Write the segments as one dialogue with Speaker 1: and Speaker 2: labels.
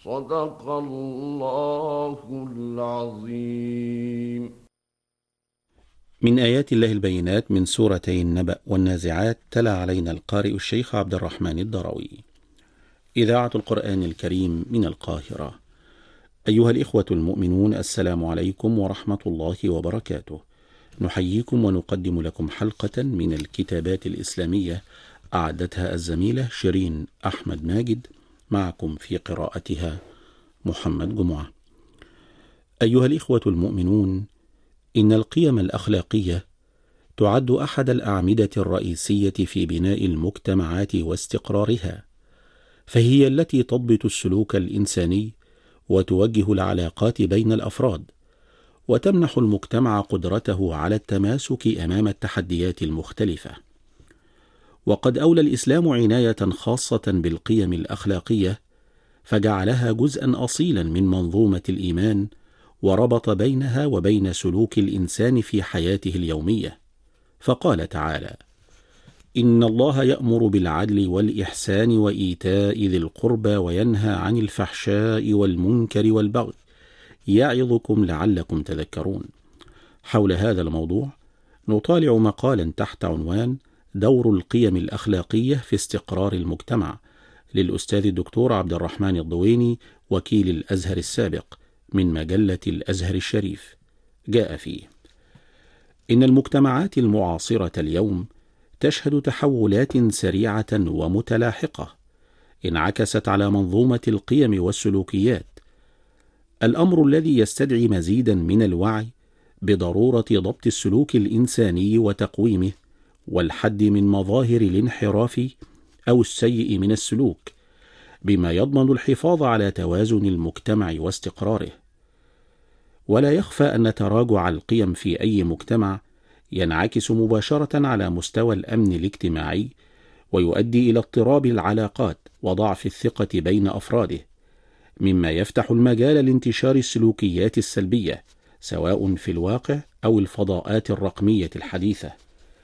Speaker 1: صدق الله العظيم.
Speaker 2: من آيات الله البينات من سورتي النبأ والنازعات، تلا علينا القارئ الشيخ عبد الرحمن الدروي. إذاعة القرآن الكريم من القاهرة. أيها الإخوة المؤمنون، السلام عليكم ورحمة الله وبركاته. نحييكم ونقدم لكم حلقة من الكتابات الإسلامية أعدتها الزميلة شيرين أحمد ماجد، معكم في قراءتها محمد جمعة. أيها الإخوة المؤمنون، إن القيم الأخلاقية تعد أحد الأعمدة الرئيسية في بناء المجتمعات واستقرارها، فهي التي تضبط السلوك الإنساني وتوجه العلاقات بين الأفراد، وتمنح المجتمع قدرته على التماسك أمام التحديات المختلفة. وقد أولى الإسلام عناية خاصة بالقيم الأخلاقية، فجعلها جزءا أصيلا من منظومة الإيمان، وربط بينها وبين سلوك الإنسان في حياته اليومية. فقال تعالى: إن الله يأمر بالعدل والإحسان وإيتاء ذي القربى وينهى عن الفحشاء والمنكر والبغي يعظكم لعلكم تذكرون. حول هذا الموضوع نطالع مقالا تحت عنوان دور القيم الأخلاقية في استقرار المجتمع، للأستاذ الدكتور عبد الرحمن الضويني، وكيل الأزهر السابق، من مجلة الأزهر الشريف. جاء فيه: إن المجتمعات المعاصرة اليوم تشهد تحولات سريعة ومتلاحقة انعكست على منظومة القيم والسلوكيات، الأمر الذي يستدعي مزيدا من الوعي بضرورة ضبط السلوك الإنساني وتقويمه، والحد من مظاهر الانحراف أو السيء من السلوك، بما يضمن الحفاظ على توازن المجتمع واستقراره. ولا يخفى أن تراجع القيم في أي مجتمع ينعكس مباشرة على مستوى الأمن الاجتماعي، ويؤدي إلى اضطراب العلاقات وضعف الثقة بين أفراده، مما يفتح المجال لانتشار السلوكيات السلبية، سواء في الواقع أو الفضاءات الرقمية الحديثة.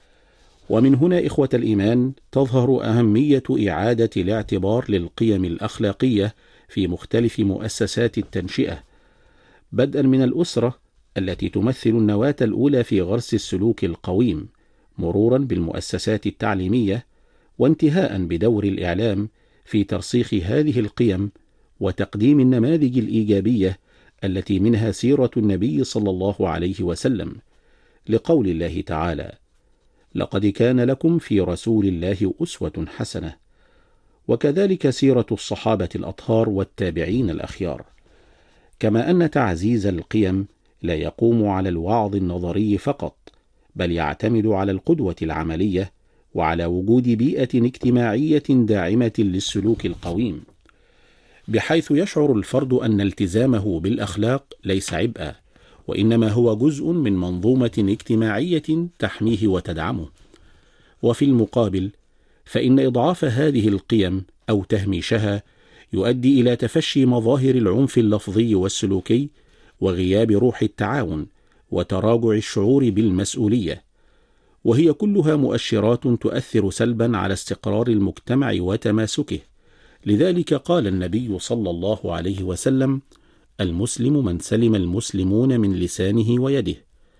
Speaker 2: ومن هنا إخوة الإيمان تظهر أهمية إعادة الاعتبار للقيم الأخلاقية في مختلف مؤسسات التنشئة، بدءا من الأسرة التي تمثل النواة الأولى في غرس السلوك القويم، مرورا بالمؤسسات التعليمية، وانتهاء بدور الإعلام في ترسيخ هذه القيم وتقديم النماذج الإيجابية التي منها سيرة النبي صلى الله عليه وسلم، لقول الله تعالى: لقد كان لكم في رسول الله أسوة حسنة، وكذلك سيرة الصحابة الأطهار والتابعين الأخيار. كما أن تعزيز القيم لا يقوم على الوعظ النظري فقط، بل يعتمد على القدوة العملية، وعلى وجود بيئة اجتماعية داعمة للسلوك القويم، بحيث يشعر الفرد أن التزامه بالأخلاق ليس عبئا، وإنما هو جزء من منظومة اجتماعية تحميه وتدعمه. وفي المقابل، فإن إضعاف هذه القيم أو تهميشها يؤدي إلى تفشي مظاهر العنف اللفظي والسلوكي، وغياب روح التعاون، وتراجع الشعور بالمسؤولية، وهي كلها مؤشرات تؤثر سلبا على استقرار المجتمع وتماسكه. لذلك قال النبي صلى الله عليه وسلم: المسلم من سلم المسلمون من لسانه ويده.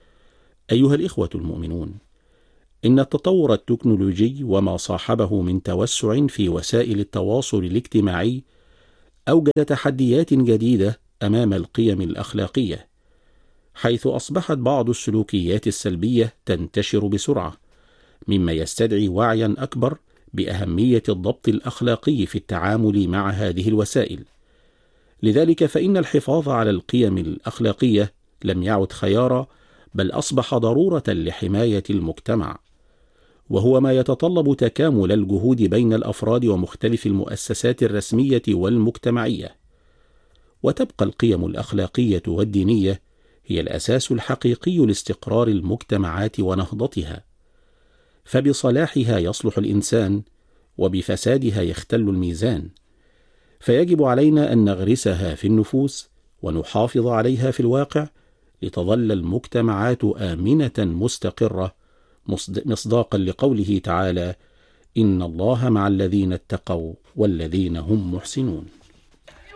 Speaker 2: أيها الإخوة المؤمنون، إن التطور التكنولوجي وما صاحبه من توسع في وسائل التواصل الاجتماعي أوجد تحديات جديدة أمام القيم الأخلاقية، حيث أصبحت بعض السلوكيات السلبية تنتشر بسرعة، مما يستدعي وعيا أكبر بأهمية الضبط الأخلاقي في التعامل مع هذه الوسائل. لذلك فإن الحفاظ على القيم الأخلاقية لم يعد خيارا، بل أصبح ضرورة لحماية المجتمع، وهو ما يتطلب تكامل الجهود بين الأفراد ومختلف المؤسسات الرسمية والمجتمعية. وتبقى القيم الأخلاقية والدينية هي الأساس الحقيقي لاستقرار المجتمعات ونهضتها، فبصلاحها يصلح الإنسان، وبفسادها يختل الميزان. فيجب علينا أن نغرسها في النفوس ونحافظ عليها في الواقع، لتظل المجتمعات آمنة مستقرة، مصداقا لقوله تعالى: إن الله مع الذين اتقوا والذين هم محسنون.